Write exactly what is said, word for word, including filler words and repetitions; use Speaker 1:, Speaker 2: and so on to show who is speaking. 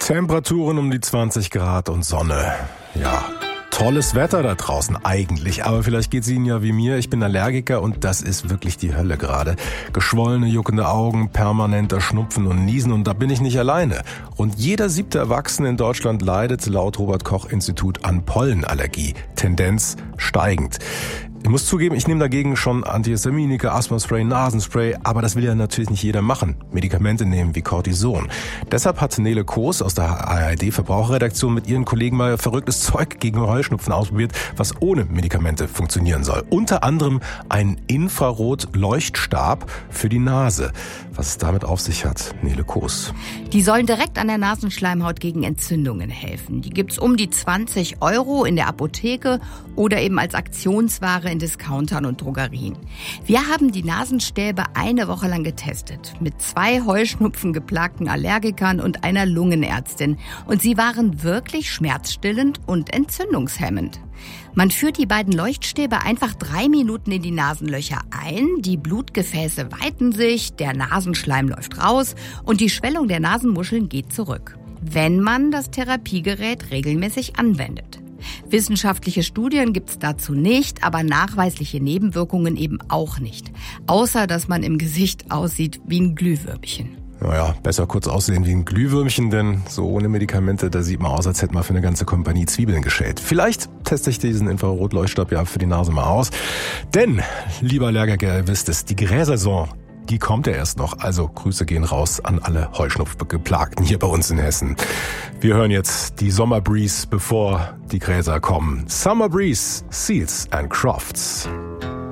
Speaker 1: Temperaturen um die zwanzig Grad und Sonne. Ja, tolles Wetter da draußen eigentlich, aber vielleicht geht's Ihnen ja wie mir. Ich bin Allergiker und das ist wirklich die Hölle gerade. Geschwollene, juckende Augen, permanenter Schnupfen und Niesen und da bin ich nicht alleine. Rund jeder siebte Erwachsene in Deutschland leidet laut Robert-Koch-Institut an Pollenallergie. Tendenz steigend. Ich muss zugeben, ich nehme dagegen schon Antihistaminika, Asthmaspray, Nasenspray, aber das will ja natürlich nicht jeder machen. Medikamente nehmen wie Cortison. Deshalb hat Nele Koos aus der A R D-Verbraucherredaktion mit ihren Kollegen mal verrücktes Zeug gegen Heuschnupfen ausprobiert, was ohne Medikamente funktionieren soll. Unter anderem ein Infrarot-Leuchtstab für die Nase. Was es damit auf sich hat, Nele Koos.
Speaker 2: Die sollen direkt an der Nasenschleimhaut gegen Entzündungen helfen. Die gibt's um die zwanzig Euro in der Apotheke oder eben als Aktionsware in Discountern und Drogerien. Wir haben die Nasenstäbe eine Woche lang getestet mit zwei Heuschnupfen geplagten Allergikern und einer Lungenärztin. Und sie waren wirklich schmerzstillend und entzündungshemmend. Man führt die beiden Leuchtstäbe einfach drei Minuten in die Nasenlöcher ein, die Blutgefäße weiten sich, der Nasenschleim läuft raus und die Schwellung der Nasenmuscheln geht zurück, wenn man das Therapiegerät regelmäßig anwendet. Wissenschaftliche Studien gibt's dazu nicht, aber nachweisliche Nebenwirkungen eben auch nicht. Außer, dass man im Gesicht aussieht wie ein Glühwürmchen.
Speaker 1: Naja, besser kurz aussehen wie ein Glühwürmchen, denn so ohne Medikamente, da sieht man aus, als hätte man für eine ganze Kompanie Zwiebeln geschält. Vielleicht teste ich diesen Infrarotleuchtstab ja für die Nase mal aus. Denn, lieber Allergiker, ihr wisst es, die Grillsaison, die kommt ja erst noch. Also Grüße gehen raus an alle Heuschnupfgeplagten hier bei uns in Hessen. Wir hören jetzt die Summer Breeze, bevor die Gräser kommen. Summer Breeze, Seals and Crofts.